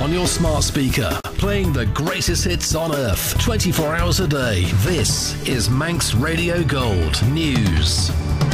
on your smart speaker, playing the greatest hits on earth, 24 hours a day. This is Manx Radio Gold News.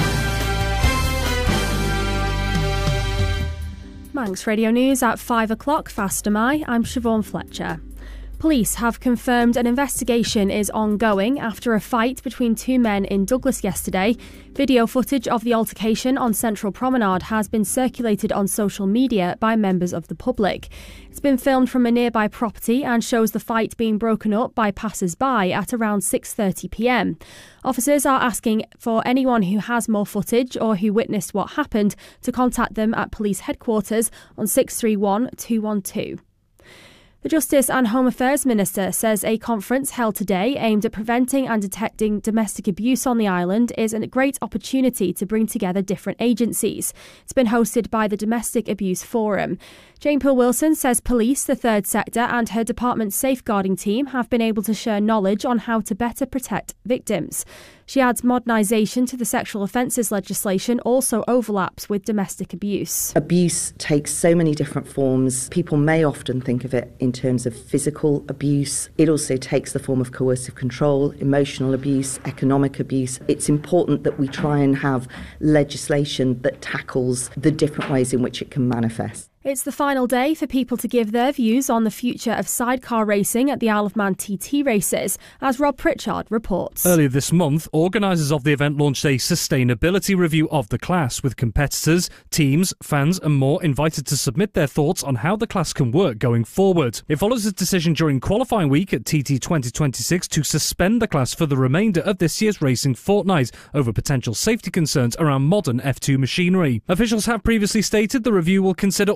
Manx Radio News at 5 o'clock. Faster my, I'm Siobhan Fletcher. Police have confirmed an investigation is ongoing after a fight between two men in Douglas yesterday. Video footage of the altercation on Central Promenade has been circulated on social media by members of the public. It's been filmed from a nearby property and shows the fight being broken up by passers-by at around 6:30 p.m. Officers are asking for anyone who has more footage or who witnessed what happened to contact them at police headquarters on 631 212. The Justice and Home Affairs Minister says a conference held today aimed at preventing and detecting domestic abuse on the island is a great opportunity to bring together different agencies. It's been hosted by the Domestic Abuse Forum. Jane Poole-Wilson says police, the third sector and her department's safeguarding team have been able to share knowledge on how to better protect victims. She adds modernisation to the sexual offences legislation also overlaps with domestic abuse. Abuse takes so many different forms. People may often think of it in terms of physical abuse. It also takes the form of coercive control, emotional abuse, economic abuse. It's important that we try and have legislation that tackles the different ways in which it can manifest. It's the final day for people to give their views on the future of sidecar racing at the Isle of Man TT races, as Rob Pritchard reports. Earlier this month, organisers of the event launched a sustainability review of the class, with competitors, teams, fans and more invited to submit their thoughts on how the class can work going forward. It follows a decision during qualifying week at TT 2026 to suspend the class for the remainder of this year's racing fortnight over potential safety concerns around modern F2 machinery. Officials have previously stated the review will consider